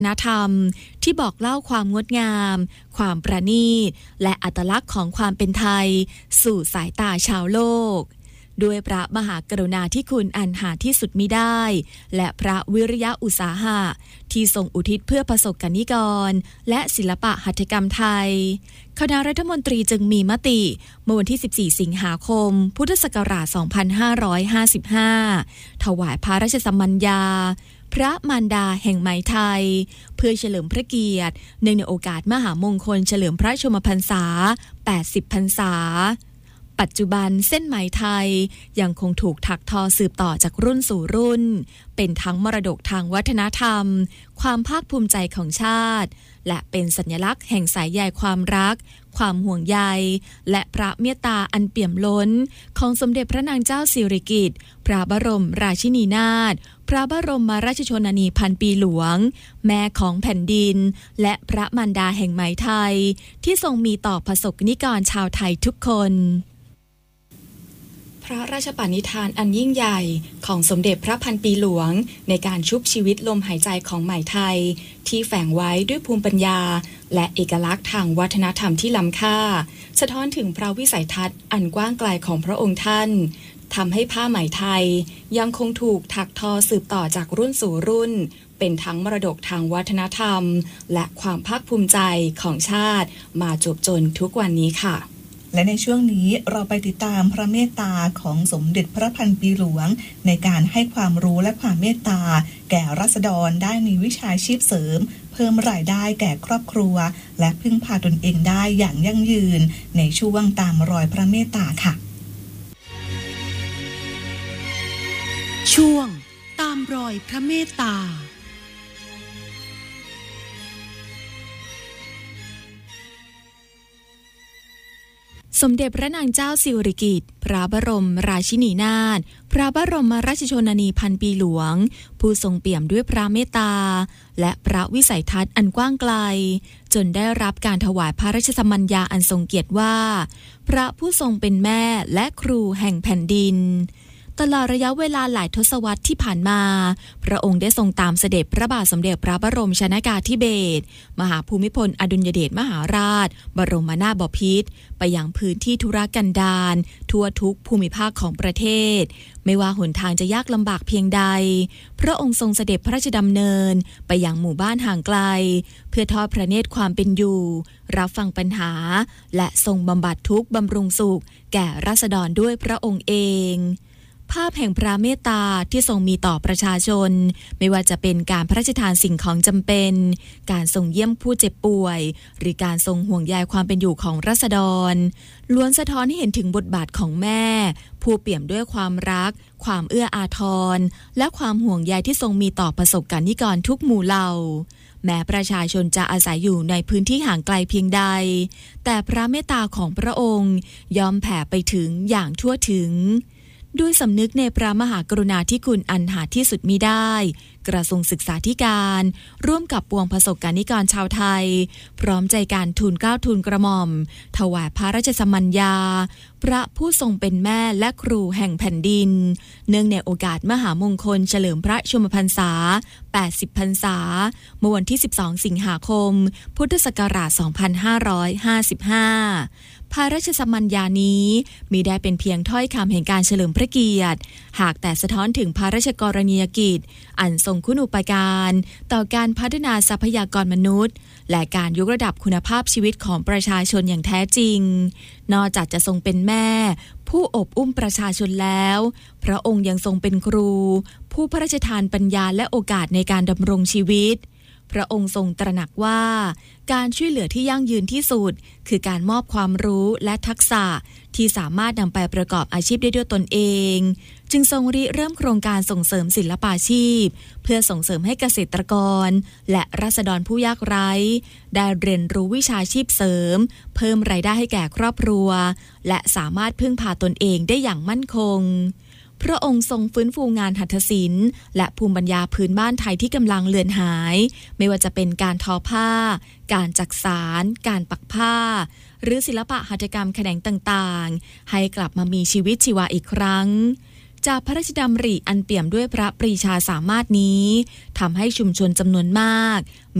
นธรรมที่บอกเล่าความงดงามความประณีตและอัตลักษณ์ของความเป็นไทยสู่สายตาชาวโลกด้วยพระมหากรุณาธิคุณอันหาที่สุดมิได้และพระวิริยะอุตสาหะที่ทรงอุทิศเพื่อประสบกนิกรและศิลปะหัตถกรรมไทยคณะรัฐมนตรีจึงมีมติเมื่อวันที่14สิงหาคมพุทธศักราช2555ถวายพระราชสมัญญาพระมารดาแห่งไหมไทยเพื่อเฉลิมพระเกียรติเนื่องในโอกาสมหามงคลเฉลิมพระชนมพรรษา80พรรษาปัจจุบันเส้นไหมไทยยังคงถูกถักทอสืบต่อจากรุ่นสู่รุ่นเป็นทั้งมรดกทางวัฒนธรรมความภาคภูมิใจของชาติและเป็นสัญลักษณ์แห่งสายใยความรักความห่วงใยและพระเมตตาอันเปี่ยมล้นของสมเด็จพระนางเจ้าสิริกิติ์พระบรมราชินีนาถพระบรมราชชนนีพันปีหลวงแม่ของแผ่นดินและพระมารดาแห่งไหมไทยที่ทรงมีต่อประสบนิกรชาวไทยทุกคนพระราชปณิธานอันยิ่งใหญ่ของสมเด็จพระพันปีหลวงในการชุบชีวิตลมหายใจของไหมไทยที่แฝงไว้ด้วยภูมิปัญญาและเอกลักษณ์ทางวัฒนธรรมที่ล้ำค่าสะท้อนถึงพระวิสัยทัศน์อันกว้างไกลของพระองค์ท่านทำให้ผ้าไหมไทยยังคงถูกถักทอสืบต่อจากรุ่นสู่รุ่นเป็นทั้งมรดกทางวัฒนธรรมและความภาคภูมิใจของชาติมาจวบจนทุกวันนี้ค่ะและในช่วงนี้เราไปติดตามพระเมตตาของสมเด็จพระพันปีหลวงในการให้ความรู้และความเมตตาแก่ราษฎรได้มีวิชาชีพเสริมเพิ่มรายได้แก่ครอบครัวและพึ่งพาตนเองได้อย่างยั่งยืนในช่วงตามรอยพระเมตตาค่ะช่วงตามรอยพระเมตตาสมเด็จพระนางเจ้าสิริกิติ์พระบรมราชินีนาถพระบรมราชชนนีพันปีหลวงผู้ทรงเปี่ยมด้วยพระเมตตาและพระวิสัยทัศน์อันกว้างไกลจนได้รับการถวายพระราชสมัญญาอันทรงเกียรติว่าพระผู้ทรงเป็นแม่และครูแห่งแผ่นดินตลอดระยะเวลาหลายทศวรรษที่ผ่านมาพระองค์ได้ทรงตามเสด็จพระบาทสมเด็จพระบรมชนกาธิเบศรมหาภูมิพลอดุลยเดชมหาราชบรมนาถบพิตรไปยังพื้นที่ทุรกันดารทั่วทุกภูมิภาคของประเทศไม่ว่าหนทางจะยากลำบากเพียงใดพระองค์ทรงเสด็จพระราชดำเนินไปยังหมู่บ้านห่างไกลเพื่อทอดพระเนตรความเป็นอยู่รับฟังปัญหาและทรงบำบัดทุกข์บำรุงสุขแก่ราษฎรด้วยพระองค์เองภาพแห่งพระเมตตาที่ทรงมีต่อประชาชนไม่ว่าจะเป็นการพระราชทานสิ่งของจำเป็นการทรงเยี่ยมผู้เจ็บป่วยหรือการทรงห่วงใยความเป็นอยู่ของราษฎรล้วนสะท้อนให้เห็นถึงบทบาทของแม่ผู้เปี่ยมด้วยความรักความเอื้ออาทรและความห่วงใยที่ทรงมีต่อประสบกนิกรทุกหมู่เหล่าแม้ประชาชนจะอาศัยอยู่ในพื้นที่ห่างไกลเพียงใดแต่พระเมตตาของพระองค์ย่อมแผ่ไปถึงอย่างทั่วถึงด้วยสำนึกในพระมหากรุณาธิคุณอันหาที่สุดมิได้กระทรวงศึกษาธิการร่วมกับปวงประสบกนิกรชาวไทยพร้อมใจการทูลเกล้าทูลกระหม่อมถวายพระราชสมัญญาพระผู้ทรงเป็นแม่และครูแห่งแผ่นดินเนื่องในโอกาสมหามงคลเฉลิมพระชนมพรรษา80พรรษาเมื่อวันที่12สิงหาคมพุทธศักราช2555พระราชสมัญญานี้มิได้เป็นเพียงถ้อยคำแห่งการเฉลิมพระเกียรติหากแต่สะท้อนถึงพระราชกรณียกิจอันทรงคุณูปการต่อการพัฒนาทรัพยากรมนุษย์และการยกระดับคุณภาพชีวิตของประชาชนอย่างแท้จริงนอกจากจะทรงเป็นแม่ผู้อบอุ้มประชาชนแล้วพระองค์ยังทรงเป็นครูผู้พระราชทานปัญญาและโอกาสในการดำรงชีวิตพระองค์ทรงตระหนักว่าการช่วยเหลือที่ยั่งยืนที่สุดคือการมอบความรู้และทักษะที่สามารถนำไปประกอบอาชีพได้ด้วยตนเองจึงทรงริเริ่มโครงการส่งเสริมศิลปาชีพเพื่อส่งเสริมให้เกษตรกรและราษฎรผู้ยากไร้ได้เรียนรู้วิชาชีพเสริมเพิ่มรายได้ให้แก่ครอบครัวและสามารถพึ่งพาตนเองได้อย่างมั่นคงพระองค์ทรงฟื้นฟูงานหัตถศิลป์และภูมิปัญญาพื้นบ้านไทยที่กำลังเลือนหายไม่ว่าจะเป็นการทอผ้าการจักสานการปักผ้าหรือศิลปะหัตถกรรมแขนงต่างๆให้กลับมามีชีวิตชีวาอีกครั้งจากพระราชดำริอันเปี่ยมด้วยพระปรีชาสามารถนี้ทำให้ชุมชนจำนวนมาก